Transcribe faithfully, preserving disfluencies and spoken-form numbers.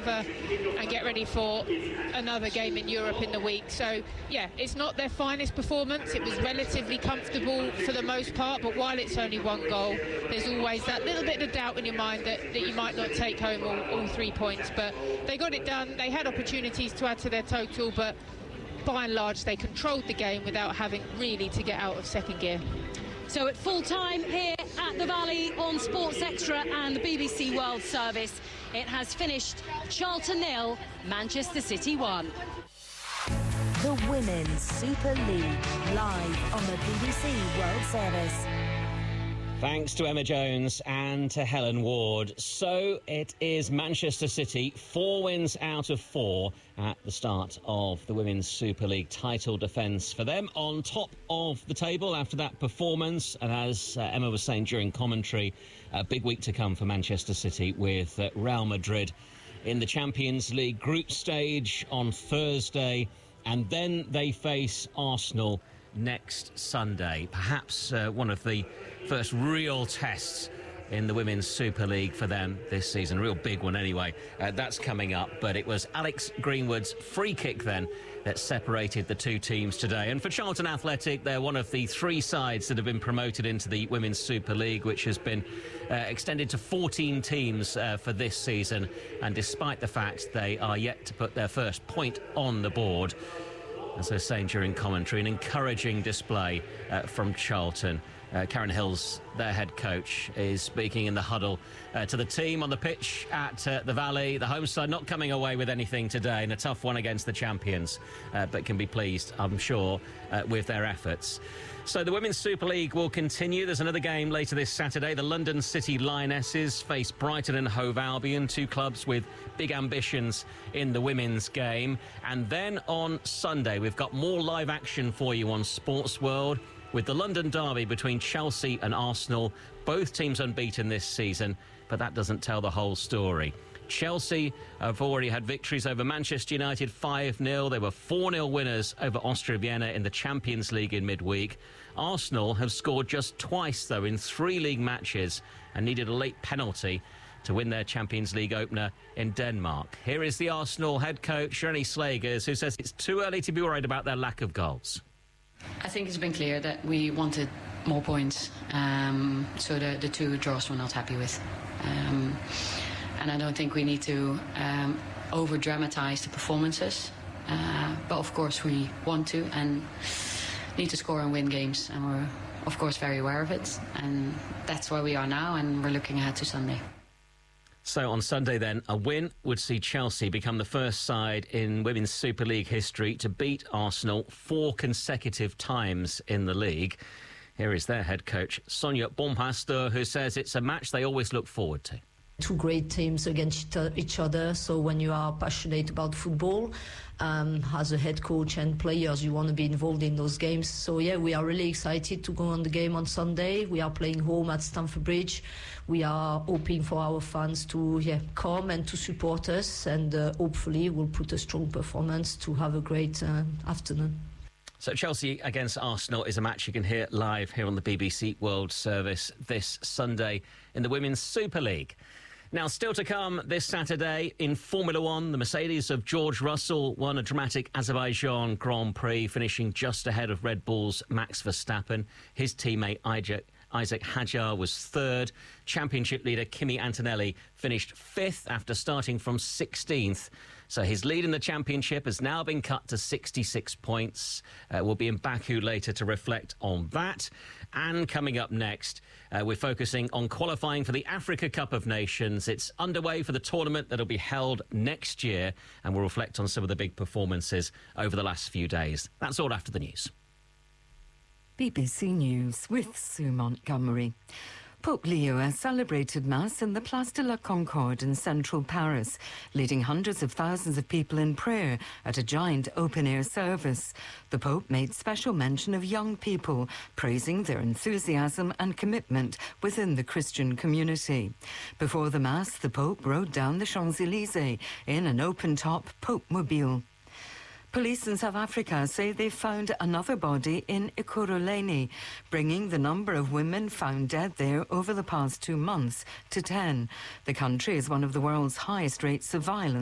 recover and get ready for another game in Europe in the week. So, yeah, it's not their finest performance. It was relatively comfortable for the most part, but while it's only one goal, there's always that little bit of doubt in your mind that, that you might not take home all, all three points. But they got it done. They had opportunities to add to their total, but by and large, they controlled the game without having really to get out of second gear. So at full time here at the Valley on Sports Extra and the B B C World Service, it has finished Charlton nil, Manchester City one. The Women's Super League, live on the B B C World Service. Thanks to Emma Jones and to Helen Ward. So it is Manchester City, four wins out of four at the start of the Women's Super League title defence for them, on top of the table after that performance. And as uh, Emma was saying during commentary, a big week to come for Manchester City with uh, Real Madrid in the Champions League group stage on Thursday, and then they face Arsenal next Sunday. Perhaps uh, one of the first real tests in the Women's Super League for them this season. A real big one anyway. Uh, that's coming up. But it was Alex Greenwood's free kick then that separated the two teams today. And for Charlton Athletic, they're one of the three sides that have been promoted into the Women's Super League, which has been uh, extended to fourteen teams uh, for this season. And despite the fact they are yet to put their first point on the board, as I was saying during commentary, an encouraging display uh, from Charlton. Uh, Karen Hills, their head coach, is speaking in the huddle uh, to the team on the pitch at uh, the Valley. The home side not coming away with anything today in a tough one against the champions, uh, but can be pleased, I'm sure, uh, with their efforts. So the Women's Super League will continue. There's another game later this Saturday. The London City Lionesses face Brighton and Hove Albion, two clubs with big ambitions in the women's game. And then on Sunday, we've got more live action for you on Sports World, with the London derby between Chelsea and Arsenal. Both teams unbeaten this season, but that doesn't tell the whole story. Chelsea have already had victories over Manchester United five nil. They were four nil winners over Austria Vienna in the Champions League in midweek. Arsenal have scored just twice, though, in three league matches and needed a late penalty to win their Champions League opener in Denmark. Here is the Arsenal head coach, Rennie Slagers, who says it's too early to be worried about their lack of goals. I think it's been clear that we wanted more points, um, so the, the two draws we're not happy with. Um, and I don't think we need to um, over-dramatise the performances. Uh, but of course we want to and need to score and win games, and we're of course very aware of it, and that's where we are now, and we're looking ahead to Sunday. So on Sunday then, a win would see Chelsea become the first side in Women's Super League history to beat Arsenal four consecutive times in the league. Here is their head coach, Sonia Bonpastor, who says it's a match they always look forward to. Two great teams against each other, so when you are passionate about football, um, as a head coach and players, you want to be involved in those games. So yeah, we are really excited to go on the game on Sunday. We are playing home at Stamford Bridge. We are hoping for our fans to yeah, come and to support us, and uh, hopefully we'll put a strong performance to have a great uh, afternoon. So Chelsea against Arsenal is a match you can hear live here on the B B C World Service this Sunday in the Women's Super League. Now, still to come this Saturday in Formula One, the Mercedes of George Russell won a dramatic Azerbaijan Grand Prix, finishing just ahead of Red Bull's Max Verstappen. His teammate Isaac, Isaac Hadjar was third. Championship leader Kimi Antonelli finished fifth after starting from sixteenth. So his lead in the championship has now been cut to sixty-six points. Uh, we'll be in Baku later to reflect on that. And coming up next, uh, we're focusing on qualifying for the Africa Cup of Nations. It's underway for the tournament that'll be held next year, and we'll reflect on some of the big performances over the last few days. That's all after the news. B B C News with Sue Montgomery. Pope Leo has celebrated Mass in the Place de la Concorde in central Paris, leading hundreds of thousands of people in prayer at a giant open-air service. The Pope made special mention of young people, praising their enthusiasm and commitment within the Christian community. Before the Mass, the Pope rode down the Champs-Élysées in an open-top Pope-mobile. Police in South Africa say they found another body in Ekurhuleni, bringing the number of women found dead there over the past two months to ten. The country is one of the world's highest rates of violence.